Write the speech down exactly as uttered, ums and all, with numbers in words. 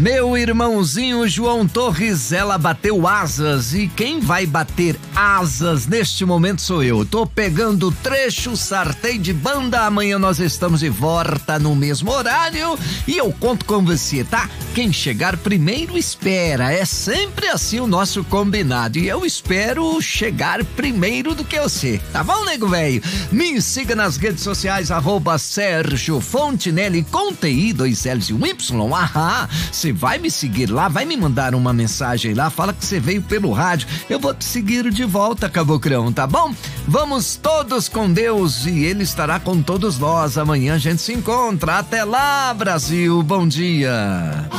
Meu irmãozinho João Torres, ela bateu asas, e quem vai bater asas neste momento sou eu. Tô pegando trecho, sartei de banda, amanhã nós estamos de volta no mesmo horário e eu conto com você, tá? Quem chegar primeiro espera, é sempre assim o nosso combinado, e eu espero chegar primeiro do que você, tá bom, nego velho? Me siga nas redes sociais, arroba Sérgio Fontinelli com T I, dois L's e um Y, aham, você vai me seguir lá, vai me mandar uma mensagem lá, fala que você veio pelo rádio, eu vou te seguir de volta, cabocrão, tá bom? Vamos todos com Deus e Ele estará com todos nós, amanhã a gente se encontra, até lá, Brasil, bom dia!